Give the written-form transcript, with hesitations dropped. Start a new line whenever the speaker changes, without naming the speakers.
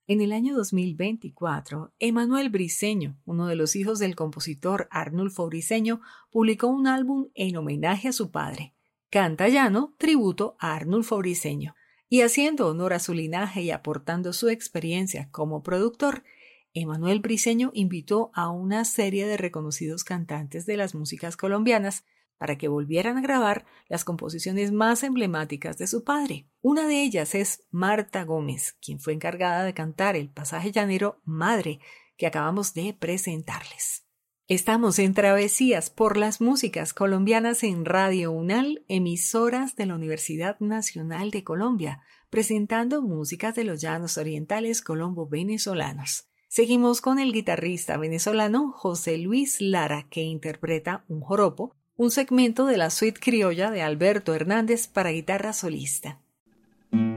En el año 2024, Emanuel Briceño, uno de los hijos del compositor Arnulfo Briceño, publicó un álbum en homenaje a su padre, Canta Llano, tributo a Arnulfo Briceño. Y haciendo honor a su linaje y aportando su experiencia como productor, Emanuel Briceño invitó a una serie de reconocidos cantantes de las músicas colombianas para que volvieran a grabar las composiciones más emblemáticas de su padre. Una de ellas es Marta Gómez, quien fue encargada de cantar el pasaje llanero Madre que acabamos de presentarles. Estamos en Travesías por las músicas colombianas en Radio UNAL, emisoras de la Universidad Nacional de Colombia, presentando músicas de los llanos orientales colombo-venezolanos. Seguimos con el guitarrista venezolano José Luis Lara, que interpreta un joropo, un segmento de la suite criolla de Alberto Hernández para guitarra solista.